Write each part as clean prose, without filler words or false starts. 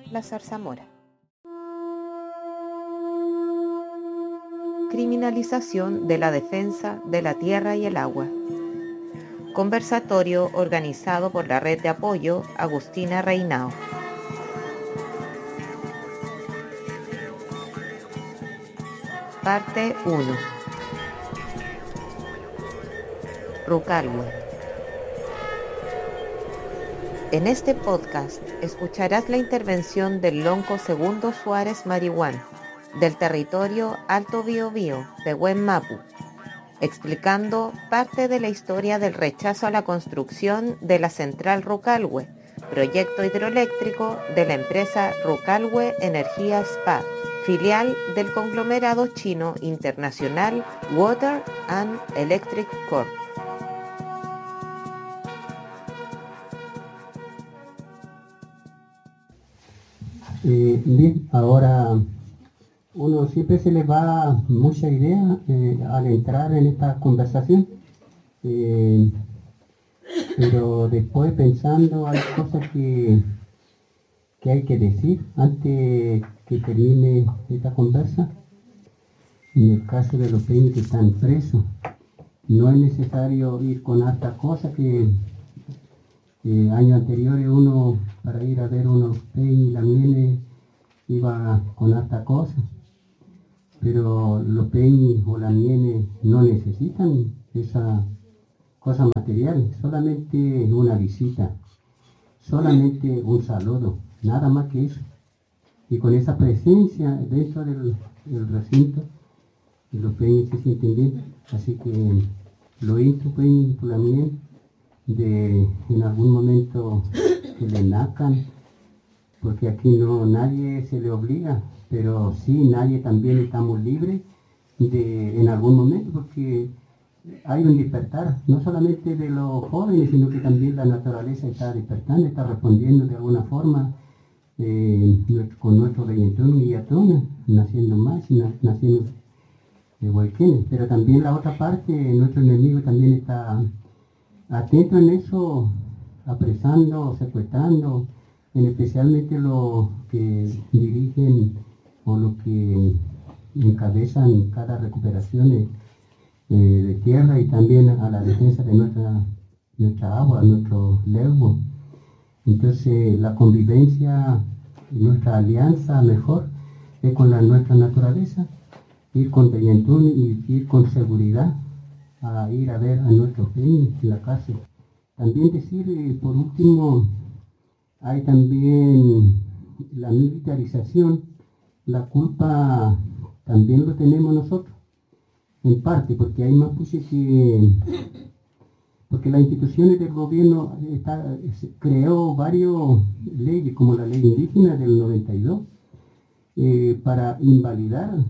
la zarzamora. Criminalización de la defensa de la tierra y el agua. Conversatorio organizado por la Red de Apoyo Agustina Reinao. Parte 1. Rucalhue. En este podcast escucharás la intervención del lonco Segundo Suárez Marihuán, del territorio Alto Biobío de Huem Mapu, explicando parte de la historia del rechazo a la construcción de la central Rucalhue, proyecto hidroeléctrico de la empresa Rucalhue Energía SPA, filial del conglomerado chino internacional Water and Electric Corp. Bien, ahora uno siempre se le va mucha idea al entrar en esta conversación, pero después pensando hay cosas que hay que decir antes que termine esta conversa. En el caso de los peñas que están presos, no es necesario ir con hartas cosas que años anteriores uno para ir a ver unos peñas y lamienes iba con hartas cosas, pero los peñas o lamienes no necesitan esas cosas materiales, solamente una visita, solamente un saludo, nada más que eso. Y con esa presencia dentro del recinto, los peñas se sienten bien. Así que lo hizo peñas y lamienes de en algún momento que le nazcan, porque aquí no nadie se le obliga, pero sí nadie también estamos libres de en algún momento, porque hay un despertar, no solamente de los jóvenes, sino que también la naturaleza está despertando, está respondiendo de alguna forma con nuestros veyentones y atones, naciendo más y naciendo huayquenes, pero también la otra parte, nuestro enemigo también está atento en eso, apresando, secuestrando, especialmente los que dirigen o los que encabezan cada recuperación de tierra y también a la defensa de nuestra agua, nuestro legua. Entonces la convivencia, nuestra alianza mejor es con nuestra naturaleza, ir con lentitud y ir con seguridad a ir a ver a nuestros peñas en la casa. También decir, por último, hay también la militarización, la culpa también lo tenemos nosotros, en parte, porque hay más porque las instituciones del gobierno creó varias leyes, como la ley indígena del 92, para invalidar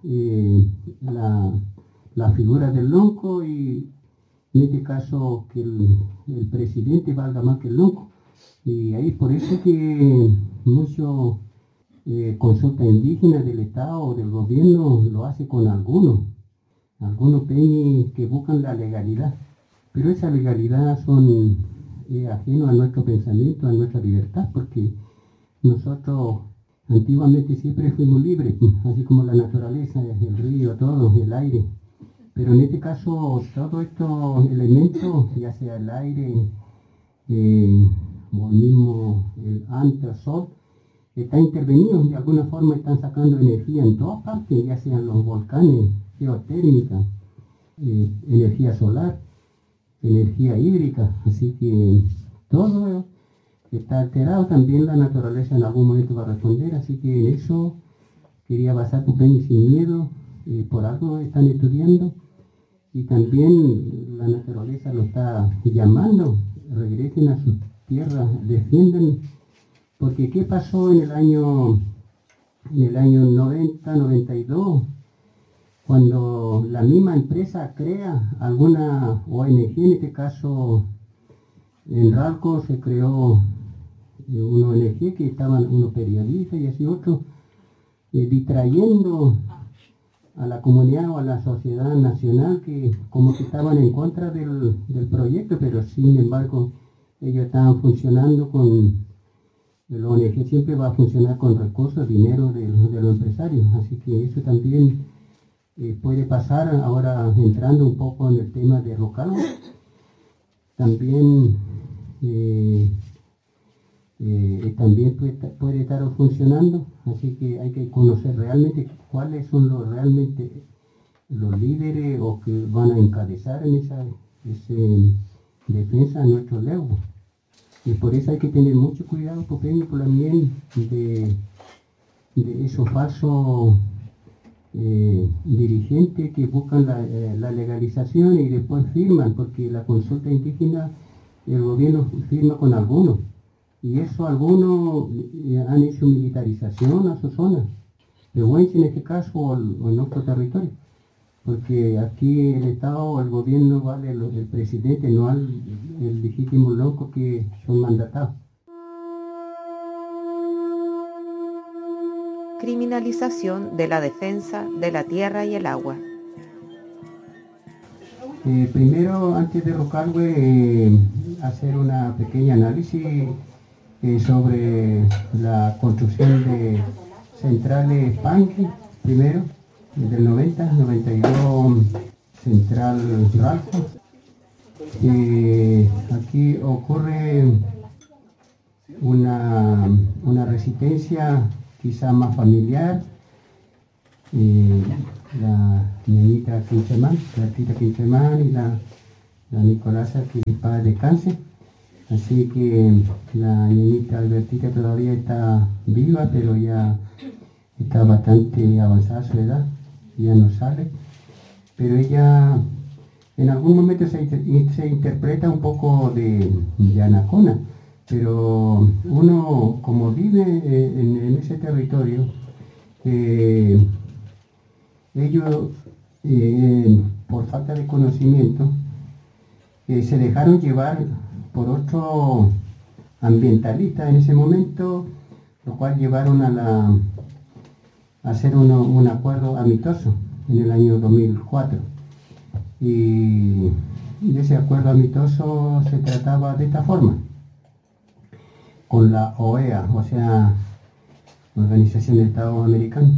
la figura del lonco y en este caso que el presidente valga más que el lonco. Y ahí por eso que muchos consultas indígenas del Estado o del gobierno lo hace con algunos peñas que buscan la legalidad, pero esa legalidad son ajenos a nuestro pensamiento, a nuestra libertad, porque nosotros antiguamente siempre fuimos libres, así como la naturaleza, el río, todo, el aire. Pero en este caso, todos estos elementos, ya sea el aire o el mismo el sol, están intervenidos, de alguna forma están sacando energía en todas partes, ya sean los volcanes, geotérmica, energía solar, energía hídrica, así que todo está alterado. También la naturaleza en algún momento va a responder, así que en eso quería basar tu peña sin miedo, por algo están estudiando y también la naturaleza lo está llamando, regresen a sus tierras, defiendan, porque ¿qué pasó en el año 90, 92? Cuando la misma empresa crea alguna ONG, en este caso en Ralco se creó una ONG que estaban unos periodistas y así otros distrayendo a la comunidad o a la sociedad nacional que como que estaban en contra del proyecto, pero sin embargo ellos estaban funcionando con el ONG siempre va a funcionar con recursos, dinero de los empresarios, así que eso también puede pasar. Ahora entrando un poco en el tema de Rocalvo, también también puede estar funcionando, así que hay que conocer realmente cuáles son realmente los líderes o que van a encabezar en esa defensa de nuestros leudos. Y por eso hay que tener mucho cuidado, porque por también de esos falsos dirigentes que buscan la legalización y después firman, porque la consulta indígena el gobierno firma con algunos, y eso algunos han hecho militarización a su zona, Pehuenche en este caso o en nuestro territorio, porque aquí el Estado, el gobierno vale el presidente, no el legítimo loco que son mandatados. Criminalización de la defensa de la tierra y el agua. Primero, antes de Rocalwe, hacer una pequeña análisis sobre la construcción de centrales Panqui, primero, del 92, central Ralco. Aquí ocurre una resistencia quizá más familiar. La niñita Quinchemán, la tita Quinchemán y la Nicolasa, que para descanse. Así que la niñita Albertita todavía está viva, pero ya está bastante avanzada su edad, ya no sale. Pero ella en algún momento se interpreta un poco de Anacona, pero uno como vive en ese territorio, ellos por falta de conocimiento se dejaron llevar por otro ambientalista en ese momento, lo cual llevaron a hacer un acuerdo amistoso en el año 2004. Y ese acuerdo amistoso se trataba de esta forma, con la OEA, o sea, Organización de Estados Americanos,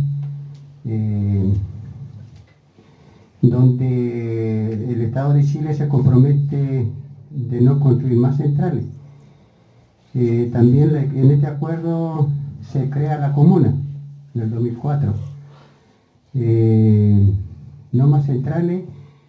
donde el Estado de Chile se compromete de no construir más centrales. También en este acuerdo se crea la comuna en el 2004. No más centrales,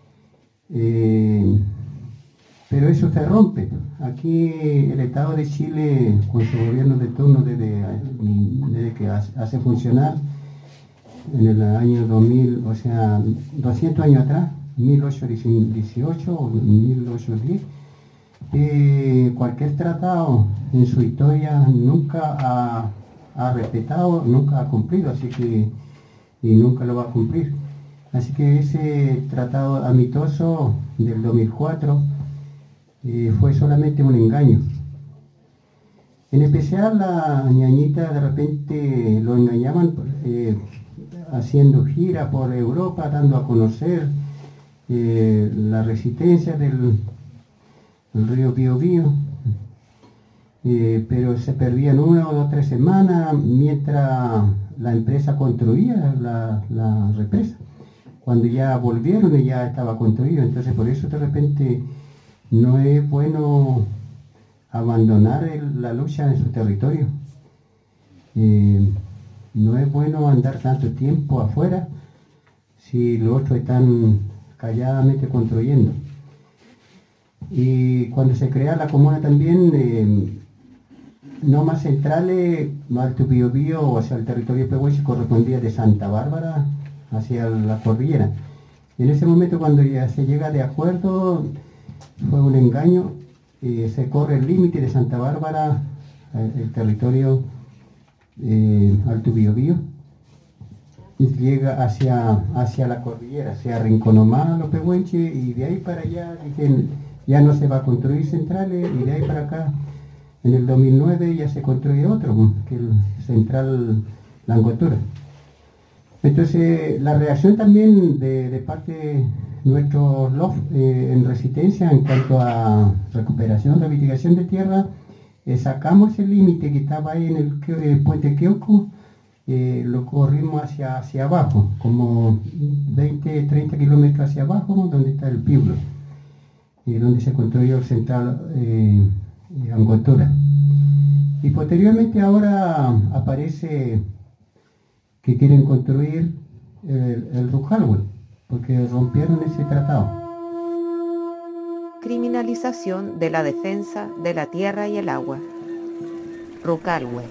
pero eso se rompe. Aquí el Estado de Chile, con su gobierno de turno desde que hace funcionar en el año 2000, o sea, 200 años atrás, 1818 o 1810, cualquier tratado en su historia nunca ha respetado, nunca ha cumplido, así que y nunca lo va a cumplir. Así que ese tratado amistoso del 2004 fue solamente un engaño. En especial la ñañita de repente lo engañaban haciendo gira por Europa, dando a conocer la resistencia del río Biobío, pero se perdían 1 o 2 o 3 semanas mientras la empresa construía la represa. Cuando ya volvieron y ya estaba construido, entonces por eso de repente no es bueno abandonar la lucha en su territorio. No es bueno andar tanto tiempo afuera si los otros están calladamente construyendo. Y cuando se crea la comuna también, no más centrales, Alto Biobío, o sea, el territorio pehuenche correspondía de Santa Bárbara hacia la cordillera. En ese momento, cuando ya se llega de acuerdo, fue un engaño, se corre el límite de Santa Bárbara, el territorio Alto Biobío, y llega hacia la cordillera, se Rinconomá, los pehuenches, y de ahí para allá dicen, ya no se va a construir centrales, y de ahí para acá, en el 2009 ya se construye otro, que es el central La Angostura. Entonces, la reacción también de parte de nuestros LOF en resistencia en cuanto a recuperación, reivindicación de tierra, Sacamos el límite que estaba ahí en el puente Queuco, lo corrimos hacia abajo, como 20-30 kilómetros hacia abajo, donde está el Piulo, donde se construyó el central Angostura. Y posteriormente ahora aparece que quieren construir el Rujalwe, porque rompieron ese tratado. Criminalización de la defensa de la tierra y el agua. Rucalwe.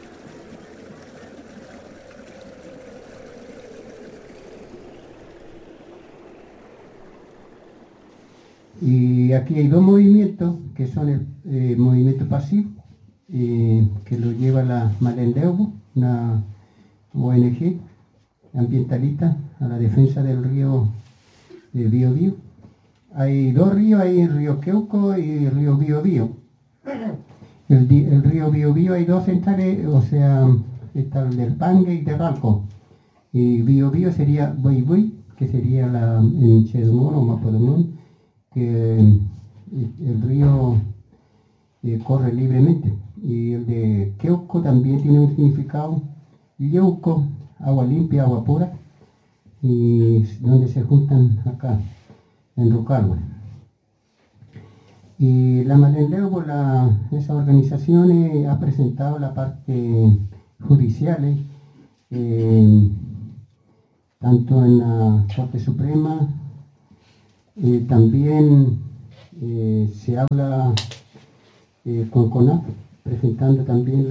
Y aquí hay dos movimientos, que son el movimiento pasivo, que lo lleva la Malendeuvo, una ONG ambientalista a la defensa del río Biobío. Hay dos ríos, hay el río Queuco y el río Biobío. El río Biobío hay dos centrales, o sea, está el del Pangue y de Ralco. Y Biobío sería Buey, que sería en Chedumón o Mapodumón, que el río corre libremente. Y el de Queuco también tiene un significado, Yeuco, agua limpia, agua pura, y donde se juntan acá, en Rucalwe. Y la Malendeuvo, esa organización ha presentado la parte judicial, tanto en la Corte Suprema, también se habla con CONAF, presentando también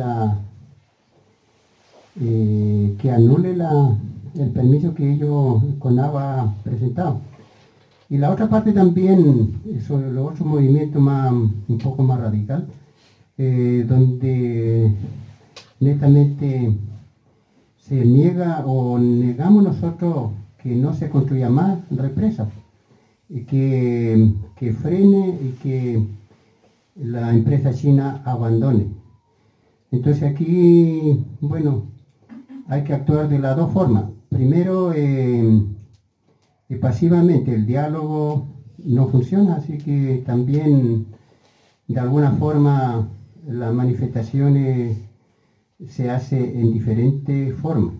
que anule el permiso que ellos, CONAF, ha presentado. Y la otra parte también, sobre los otros movimientos un poco más radical, donde netamente se niega o negamos nosotros que no se construya más represas, que frene y que la empresa china abandone. Entonces aquí, bueno, hay que actuar de las dos formas. Primero, pasivamente el diálogo no funciona, así que también de alguna forma las manifestaciones se hacen en diferentes formas.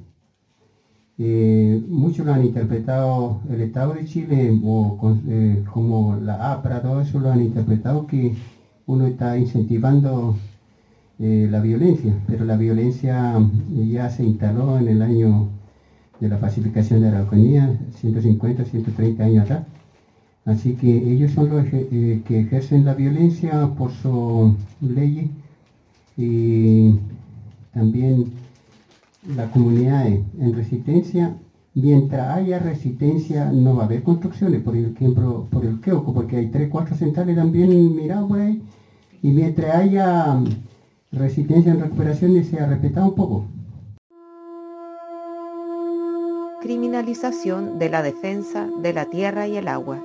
Muchos lo han interpretado el Estado de Chile como la APRA, todo eso lo han interpretado que uno está incentivando la violencia, pero la violencia ya se instaló en el año de la pacificación de Araucanía, 150, 130 años atrás. Así que ellos son los que ejercen la violencia por sus leyes, y también la comunidad en resistencia. Mientras haya resistencia no va a haber construcciones, por ejemplo, por el Queuco, porque hay 3-4 centrales también mirados por ahí, y mientras haya resistencia en recuperación se ha respetado un poco. Criminalización de la defensa de la tierra y el agua.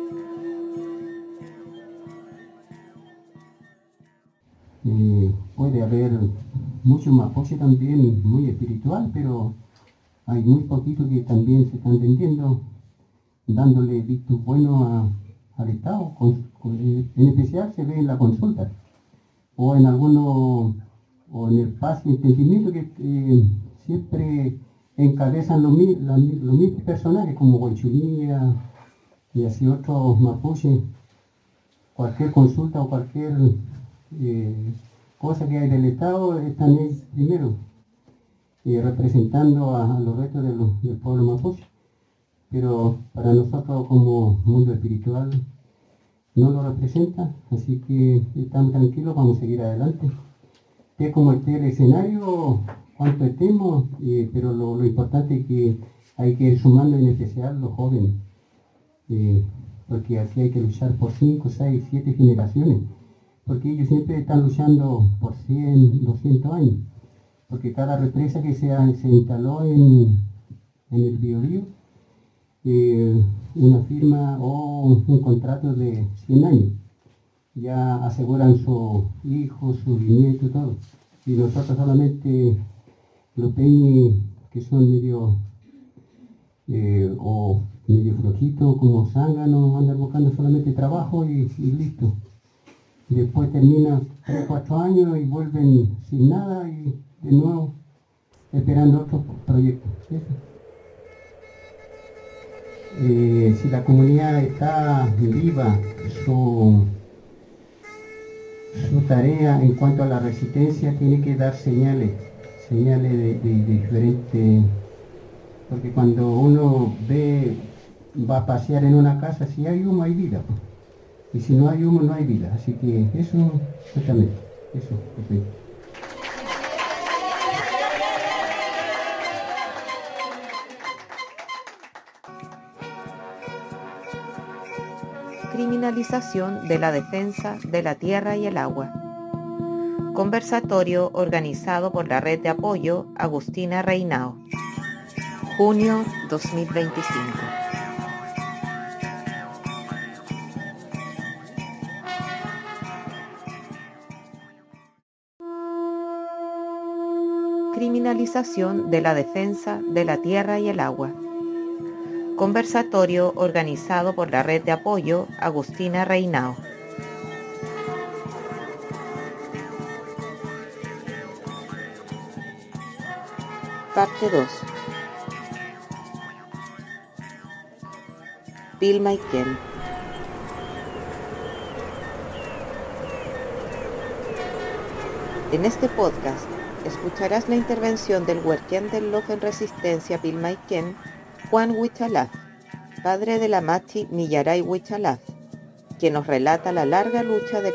Puede haber mucho mapuche también muy espiritual, pero hay muy poquitos que también se están vendiendo, dándole vistos buenos al Estado. En especial se ve en la consulta, o en algunos, o en el paz y entendimiento que siempre encabezan los mismos personajes como Huaychunía y así otros mapuches. Cualquier consulta o cualquier cosa que hay del Estado están ellos primero representando a los restos del pueblo mapuche. Pero para nosotros como mundo espiritual no lo representa, así que estamos tranquilos, vamos a seguir adelante. Esté como esté el escenario, cuánto estemos, pero lo importante es que hay que ir sumando, en especial los jóvenes, porque aquí hay que luchar por 5, 6, 7 generaciones, porque ellos siempre están luchando por 100, 200 años, porque cada represa que se instaló en el Biobío, una firma o un contrato de 100 años, ya aseguran sus hijos, sus nietos, todo. Y nosotros solamente los peñas que son medio flojitos como zánganos, andan buscando solamente trabajo y listo. Después terminan 3 o 4 años y vuelven sin nada y de nuevo esperando otros proyectos. Si la comunidad está viva, su tarea en cuanto a la resistencia tiene que dar señales de diferentes, porque cuando uno va a pasear en una casa, si hay humo hay vida, pues. Y si no hay humo no hay vida, así que eso, exactamente, eso, perfecto. Criminalización de la defensa de la tierra y el agua. Conversatorio organizado por la Red de Apoyo Agustina Reinao. Junio 2025. Criminalización de la defensa de la tierra y el agua. Conversatorio organizado por la Red de Apoyo Agustina Reinao. Parte 2. Bill Michael. En este podcast escucharás la intervención del huerquén del Lof en Resistencia Bill Michael, Juan Huichalaf, padre de la Machi Millaray Huichalaf, quien nos relata la larga lucha de